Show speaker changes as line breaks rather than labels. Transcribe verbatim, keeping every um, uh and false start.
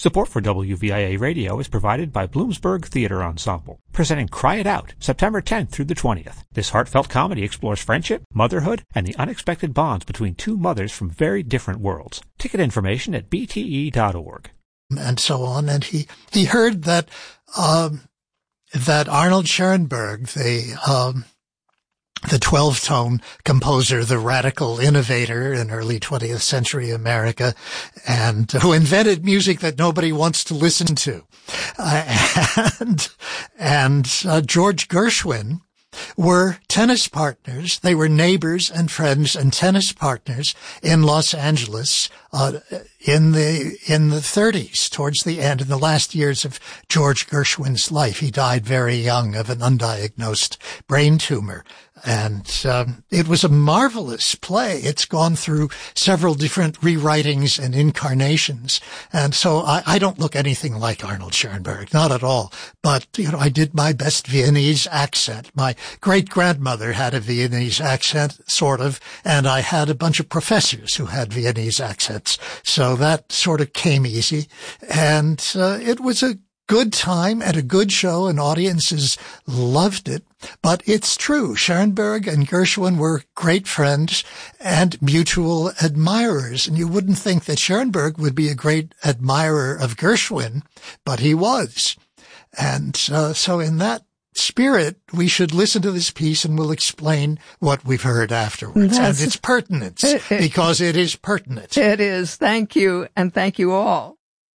Support for W V I A Radio is provided by Bloomsburg Theater Ensemble, presenting Cry It Out, September tenth through the twentieth. This heartfelt comedy explores friendship, motherhood, and the unexpected bonds between two mothers from very different worlds. Ticket information at b t e dot org.
And so on, and he, he heard that, um, that Arnold Schoenberg, the, um, the twelve-tone composer, the radical innovator in early twentieth century America, and who invented music that nobody wants to listen to. Uh, and and uh, George Gershwin were tennis partners. They were neighbors and friends and tennis partners in Los Angeles uh, in the in the thirties, towards the end, in the last years of George Gershwin's life. He died very young of an undiagnosed brain tumor. And um, it was a marvelous play. It's gone through several different rewritings and incarnations. And so I, I don't look anything like Arnold Schoenberg, not at all. But, you know, I did my best Viennese accent. My great-grandmother had a Viennese accent, sort of, and I had a bunch of professors who had Viennese accents. So that sort of came easy. And uh, it was a good time and a good show, and audiences loved it. But it's true, Schoenberg and Gershwin were great friends and mutual admirers. And you wouldn't think that Schoenberg would be a great admirer of Gershwin, but he was. And uh, so in that spirit, we should listen to this piece, and we'll explain what we've heard afterwards. That's, and its pertinence, it, it, because it is pertinent.
It is. Thank you, and thank you all.